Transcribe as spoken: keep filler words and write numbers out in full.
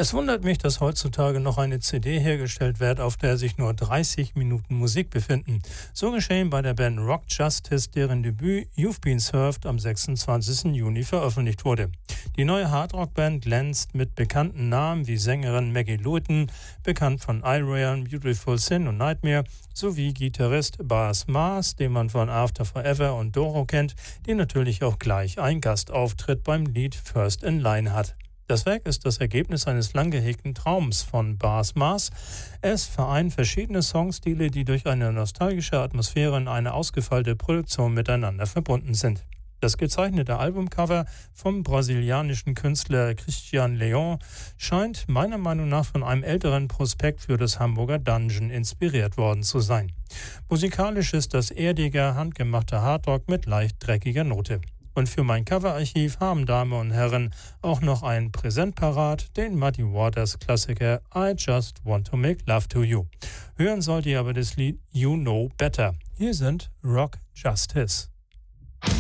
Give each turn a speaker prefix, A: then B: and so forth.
A: Es wundert mich, dass heutzutage noch eine C D hergestellt wird, auf der sich nur dreißig Minuten Musik befinden. So geschehen bei der Band Rock Justice, deren Debüt You've Been Served am sechsundzwanzigsten Juni veröffentlicht wurde. Die neue Hardrock-Band glänzt mit bekannten Namen wie Sängerin Maggie Lewton, bekannt von Irian, Beautiful Sin und Nightmare, sowie Gitarrist Bas Maas, den man von After Forever und Doro kennt, die natürlich auch gleich einen Gastauftritt beim Lied First in Line hat. Das Werk ist das Ergebnis eines lang gehegten Traums von Bas Maas. Es vereint verschiedene Songstile, die durch eine nostalgische Atmosphäre und eine ausgefeilte Produktion miteinander verbunden sind. Das gezeichnete Albumcover vom brasilianischen Künstler Christian Leon scheint meiner Meinung nach von einem älteren Prospekt für das Hamburger Dungeon inspiriert worden zu sein. Musikalisch ist das erdiger, handgemachte Hardrock mit leicht dreckiger Note. Und für mein Coverarchiv haben Damen und Herren auch noch ein Präsent parat, den Muddy Waters Klassiker I Just Want to Make Love to You. Hören sollt ihr aber das Lied You Know Better. Hier sind Rock Justice.